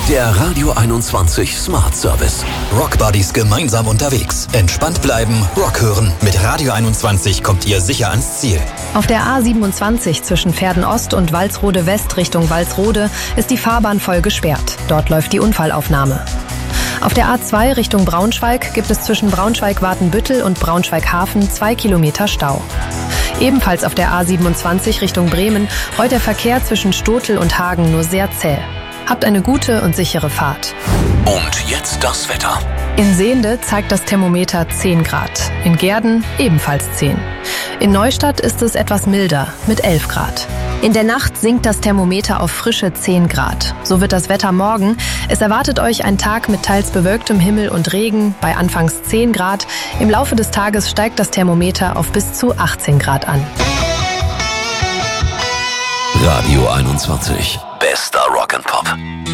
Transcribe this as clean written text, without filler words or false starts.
Der Radio 21 Smart Service. Rock Buddies gemeinsam unterwegs. Entspannt bleiben, Rock hören. Mit Radio 21 kommt ihr sicher ans Ziel. Auf der A27 zwischen Verden Ost und Walsrode West Richtung Walsrode ist die Fahrbahn voll gesperrt. Dort läuft die Unfallaufnahme. Auf der A2 Richtung Braunschweig gibt es zwischen Braunschweig-Watenbüttel und Braunschweig-Hafen 2 Kilometer Stau. Ebenfalls auf der A27 Richtung Bremen rollt der Verkehr zwischen Stotel und Hagen nur sehr zäh. Habt eine gute und sichere Fahrt. Und jetzt das Wetter. In Sehnde zeigt das Thermometer 10 Grad. In Gehrden ebenfalls 10. In Neustadt ist es etwas milder mit 11 Grad. In der Nacht sinkt das Thermometer auf frische 10 Grad. So wird das Wetter morgen. Es erwartet euch ein Tag mit teils bewölktem Himmel und Regen bei anfangs 10 Grad. Im Laufe des Tages steigt das Thermometer auf bis zu 18 Grad an. Radio 21. Bester Rock'n'Pop.